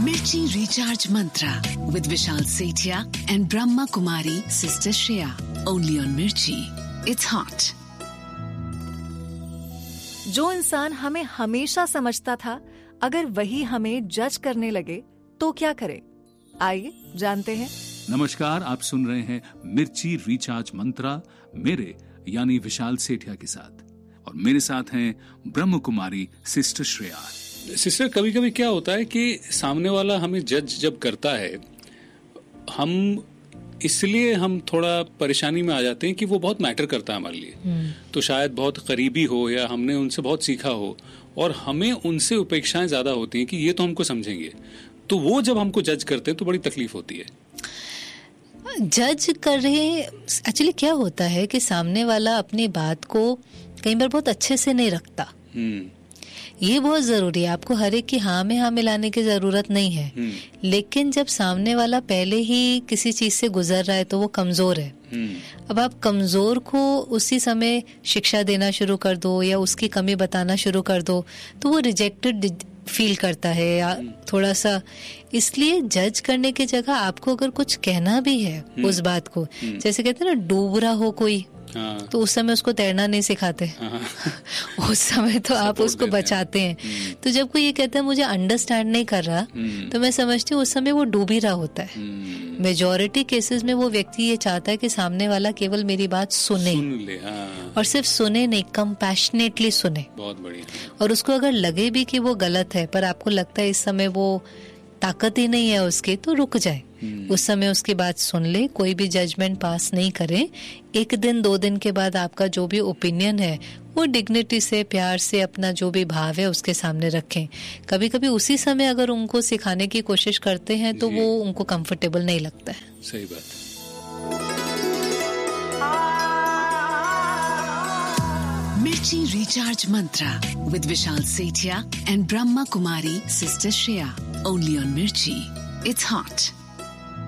Mirchi Recharge Mantra with Vishal Sethia and Brahma Kumari Sister Shreya. Only on Mirchi. It's hot. जो इंसान हमें हमेशा समझता था, अगर वही हमें जज करने लगे तो क्या करे? आइए जानते हैं। नमस्कार, आप सुन रहे हैं मिर्ची रिचार्ज मंत्रा मेरे यानी विशाल सेठिया के साथ, और मेरे साथ हैं ब्रह्म कुमारी सिस्टर श्रेया। सिस्टर, कभी कभी क्या होता है कि सामने वाला हमें जज जब करता है, इसलिए हम थोड़ा परेशानी में आ जाते हैं कि वो बहुत मैटर करता है हमारे लिए। तो शायद बहुत करीबी हो या हमने उनसे बहुत सीखा हो, और हमें उनसे उपेक्षाएं ज्यादा होती हैं कि ये तो हमको समझेंगे। तो वो जब हमको जज करते हैं तो बड़ी तकलीफ होती है। जज कर रहे एक्चुअली क्या होता है कि सामने वाला अपनी बात को कई बार बहुत अच्छे से नहीं रखता। ये बहुत जरूरी है। आपको हर एक की हाँ में हाँ मिलाने की जरूरत नहीं है, लेकिन जब सामने वाला पहले ही किसी चीज से गुजर रहा है तो वो कमजोर है। अब आप कमजोर को उसी समय शिक्षा देना शुरू कर दो या उसकी कमी बताना शुरू कर दो तो वो रिजेक्टेड फील करता है या थोड़ा सा। इसलिए जज करने की जगह आपको अगर कुछ कहना भी है उस बात को, जैसे कहते हैं ना, डूब रहा हो कोई, तो उस समय उसको तैरना नहीं सिखाते। उस समय तो आप उसको बचाते हैं। तो जब कोई ये कहता है मुझे अंडरस्टैंड नहीं कर रहा, तो मैं समझती हूँ उस समय वो डूब ही रहा होता है। मेजॉरिटी केसेस में वो व्यक्ति ये चाहता है कि सामने वाला केवल मेरी बात सुने, और सिर्फ सुने नहीं, कंपैशनेटली सुने। बहुत बढ़िया। और उसको अगर लगे भी कि वो गलत है, पर आपको लगता है इस समय वो ताकत ही नहीं है उसकी, तो रुक जाए। उस समय उसकी बात सुन ले, कोई भी जजमेंट पास नहीं करे। 1 दिन 2 दिन के बाद आपका जो भी ओपिनियन है वो डिग्निटी से, प्यार से, अपना जो भी भाव है उसके सामने रखें। कभी कभी उसी समय अगर उनको सिखाने की कोशिश करते हैं तो वो उनको कंफर्टेबल नहीं लगता है। सही बात। Mirchi Recharge Mantra with Vishal Sethia and Brahma Kumari Sister Shreya. Only on Mirchi. It's hot.